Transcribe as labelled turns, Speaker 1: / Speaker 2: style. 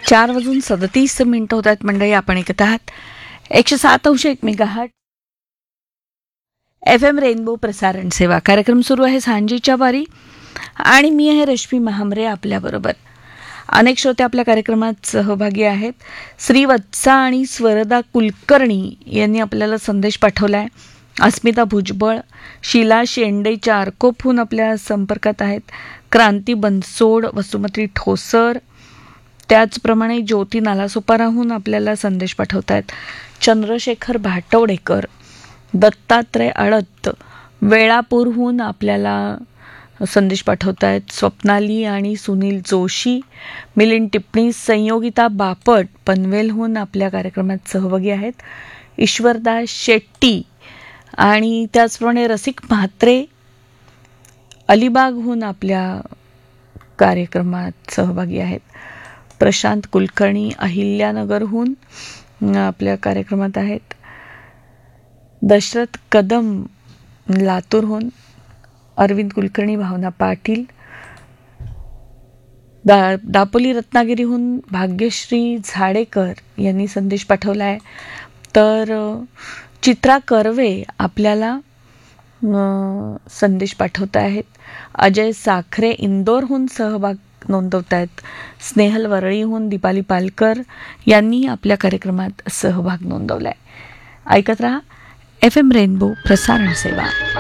Speaker 1: 4:37 होत आहेत मंडळी. आपण ऐकत आहात 107.1 मेगाहर्ट्झ FM रेनबो प्रसारण सेवा. कार्यक्रम सुरू आहे सांजेच्या वारी आणि मी आहे रश्मी महामरे आपल्याबरोबर. अनेक श्रोते आपल्या कार्यक्रमात सहभागी आहेत. श्रीवत्सा आणि स्वरदा कुलकर्णी यांनी आपल्याला संदेश पाठवला आहे. अस्मिता भुजबळ, शीला शेंडे चारकोपहून आपल्या संपर्कात आहेत. क्रांती बनसोड, वसुमती ठोसर, त्याचप्रमाणे ज्योती नालासोपाराहून आपल्याला संदेश पाठवत आहेत. चंद्रशेखर भाटवडेकर, दत्तात्रय अळत वेळापूरहून आपल्याला संदेश पाठवत आहेत. स्वप्नाली आणि सुनील जोशी, मिलिंद टिप्पणी, संयोगिता बापट पनवेलहून आपल्या कार्यक्रमात सहभागी आहेत. ईश्वरदास शेट्टी आणि त्याचप्रमाणे रसिक म्हात्रे अलिबागहून आपल्या कार्यक्रमात सहभागी आहेत. प्रशांत कुलकर्णी अहिल्यानगरहून आपल्या कार्यक्रमात आहेत. दशरथ कदम लातूरहून, अरविंद कुलकर्णी, भावना पाटील, दापोली रत्नागिरीहून भाग्यश्री झाडेकर यांनी संदेश पाठवला आहे. तर चित्रा कर्वे आपल्याला संदेश पाठवत आहेत. अजय साखरे इंदोरहून सहभाग नोंदवत आहेत. स्नेहल वरळीहून दीपाली पालकर यांनी आपल्या कार्यक्रमात सहभाग नोंदवला आहे. ऐकत रहा FM रेनबो प्रसारण सेवा.